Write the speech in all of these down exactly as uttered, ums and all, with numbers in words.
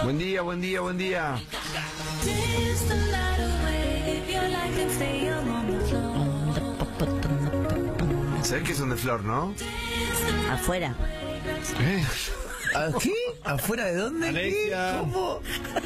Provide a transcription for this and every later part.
Buen día, buen día, buen día. ¿Sabes qué son de Flor, no? Afuera. ¿Eh? ¿Aquí? ¿Afuera de dónde? Alexia. ¿Cómo?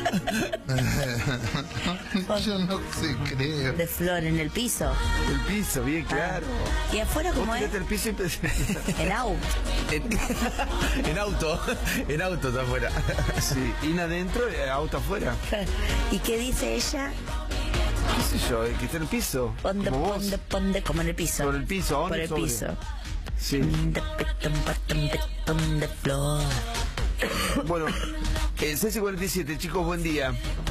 Yo no sé, creo. De Flor en el piso. El piso, bien claro. ¿Y afuera Vos cómo es? tiraste el piso y empecé- En auto. En, en auto, en auto está afuera. Sí, in adentro, eh, auto afuera. ¿Y qué dice ella? ¿Qué sé yo? El que está en el piso. Ponde, como vos. ponde, ponde, como en el piso. Sobre el piso, ¿dónde? Por el Sobre. piso. Sí. Ponde, petón, patón, petón de Flor. Bueno, eh, seis y cuarenta y siete, chicos, buen día.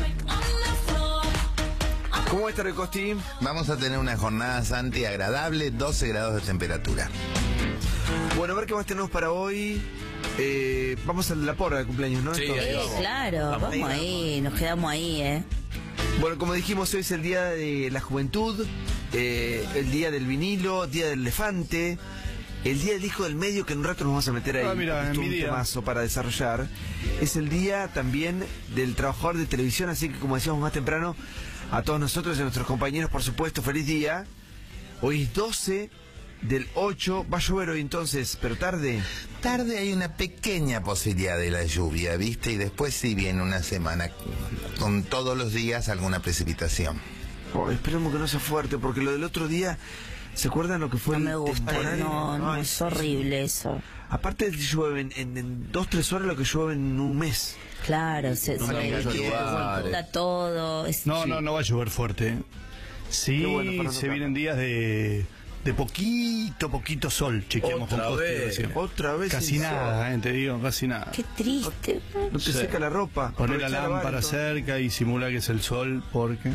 ¿Cómo va a estar el Costi? Vamos a tener una jornada Santi agradable, doce grados de temperatura. Bueno, a ver qué más tenemos para hoy. Eh, vamos a la porra de cumpleaños, ¿no? Sí, Entonces, ahí Eh, vamos. claro, Vamos vamos ahí, ahí, nos quedamos ahí, ¿eh? Bueno, como dijimos, hoy es el día de la juventud, eh, el día del vinilo, día del elefante, el día del hijo del medio, que en un rato nos vamos a meter ahí. Ah, mira, porque es en todo mi un día. temazo para desarrollar. Es el día también del trabajador de televisión, así que como decíamos más temprano, a todos nosotros y a nuestros compañeros, por supuesto, feliz día. Hoy es doce del ocho, va a llover hoy entonces, pero tarde. Tarde hay una pequeña posibilidad de la lluvia, ¿viste? Y después sí viene una semana con todos los días alguna precipitación. Oh, esperemos que no sea fuerte, porque lo del otro día, ¿se acuerdan lo que fue No el me gusta, temporal? no, no, Ay, es horrible eso. Aparte llueve en, en, en dos, tres horas lo que llueve en un mes. Claro, se, No se me le digas lugares. junta todo. Es, No, Sí. no, no va a llover fuerte. ¿eh? Sí, Qué bueno, Fernando se Capa. vienen días de, de poquito, poquito sol. Chequeamos Otra con Costi vez. recién. Otra vez Casi sin nada, eh, te digo, casi nada. Qué triste. No te Sí. seca la ropa. Poner la Aprovechá lavar lámpara todo. cerca y simula que es el sol, porque...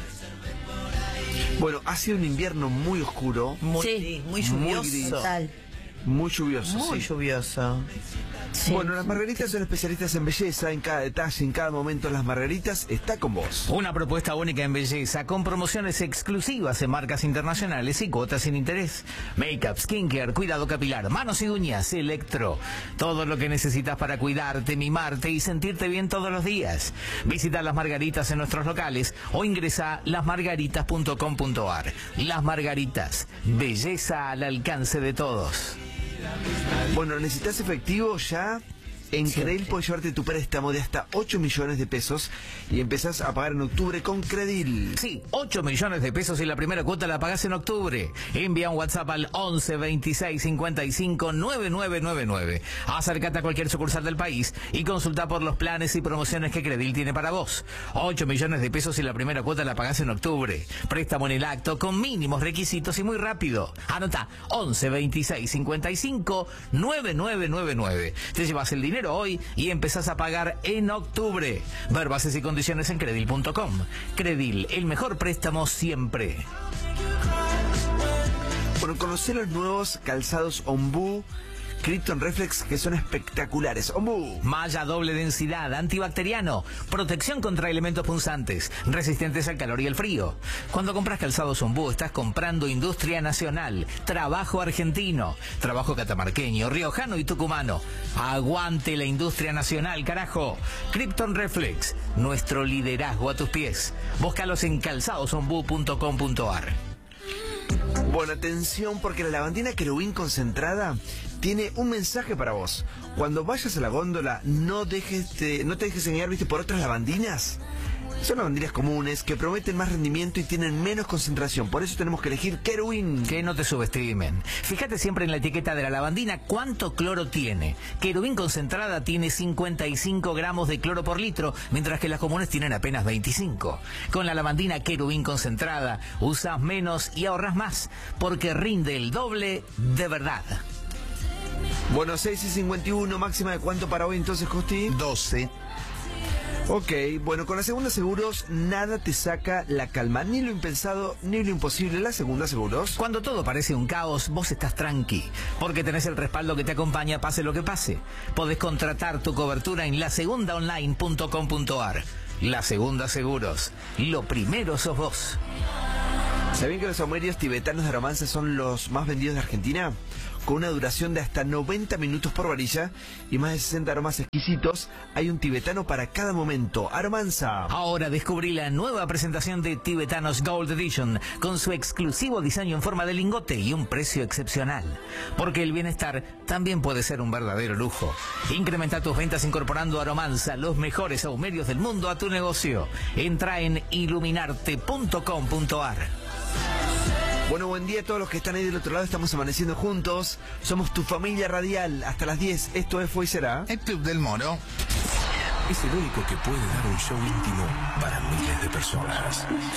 Bueno, ha sido un invierno muy oscuro, Muy, Sí. muy Muy lluvioso. gris. Total. muy lluvioso. Muy sí. lluvioso. Sí. Bueno, las margaritas son especialistas en belleza, en cada detalle, en cada momento. Las margaritas está con vos. Una propuesta única en belleza, con promociones exclusivas en marcas internacionales y cuotas sin interés. Make-up, skincare, cuidado capilar, manos y uñas, electro. Todo lo que necesitas para cuidarte, mimarte y sentirte bien todos los días. Visita Las Margaritas en nuestros locales o ingresa a las margaritas punto com punto ar. Las Margaritas, belleza al alcance de todos. Bueno, ¿necesitas efectivo ya? En Credil puedes llevarte tu préstamo de hasta ocho millones de pesos y empezás a pagar en octubre con Credil. Sí, ocho millones de pesos y la primera cuota la pagás en octubre. Envía un WhatsApp al once veintiséis cincuenta y cinco noventa y nueve noventa y nueve. Acércate a cualquier sucursal del país y consulta por los planes y promociones que Credil tiene para vos. ocho millones de pesos y la primera cuota la pagás en octubre. Préstamo en el acto con mínimos requisitos y muy rápido. Anota once veintiséis cincuenta y cinco noventa y nueve noventa y nueve. Te llevas el dinero hoy y empezás a pagar en octubre. Ver bases y condiciones en credil punto com. Credil, el mejor préstamo siempre. Bueno, conocé los nuevos calzados Ombú Krypton Reflex que son espectaculares. Ombú. Malla doble densidad, antibacteriano, protección contra elementos punzantes, resistentes al calor y el frío. Cuando compras calzados Ombú estás comprando industria nacional, trabajo argentino, trabajo catamarqueño, riojano y tucumano. Aguante la industria nacional, carajo. Krypton Reflex, nuestro liderazgo a tus pies. Búscalos en calzados ombú punto com punto ar. Bueno, atención porque la lavandina querubín concentrada tiene un mensaje para vos. Cuando vayas a la góndola, no dejes de- no te dejes engañar, ¿viste? Por otras lavandinas. Son lavandinas comunes que prometen más rendimiento y tienen menos concentración. Por eso tenemos que elegir querubín. Que no te subestimen. Fíjate siempre en la etiqueta de la lavandina cuánto cloro tiene. Querubín concentrada tiene cincuenta y cinco gramos de cloro por litro, mientras que las comunes tienen apenas veinticinco. Con la lavandina Querubín concentrada, usas menos y ahorras más, porque rinde el doble de verdad. Bueno, seis y cincuenta y uno, máxima de cuánto para hoy entonces, Costi. doce. Ok, bueno, con la segunda seguros, nada te saca la calma, ni lo impensado, ni lo imposible. La segunda seguros. Cuando todo parece un caos, vos estás tranqui, porque tenés el respaldo que te acompaña pase lo que pase. Podés contratar tu cobertura en la segunda online punto com punto ar. La Segunda Seguros, lo primero sos vos. ¿Sabían que los saumerios tibetanos de Aromanza son los más vendidos de Argentina? Con una duración de hasta noventa minutos por varilla y más de sesenta aromas exquisitos, hay un tibetano para cada momento. Aromanza. Ahora descubrí la nueva presentación de Tibetanos Gold Edition con su exclusivo diseño en forma de lingote y un precio excepcional. Porque el bienestar también puede ser un verdadero lujo. Incrementa tus ventas incorporando Aromanza, los mejores saumerios del mundo, a tu negocio. Entra en iluminarte punto com punto ar. Bueno, buen día a todos los que están ahí del otro lado. Estamos amaneciendo juntos. Somos tu familia radial. Hasta las diez. Esto es Fue y Será. El Club del Moro. Es el único que puede dar un show íntimo para miles de personas.